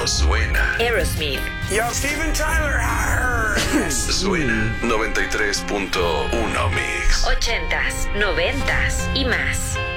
suena. Aerosmith. Yo, Steven Tyler. Suena 93.1 Mix. 80s, 90s y más.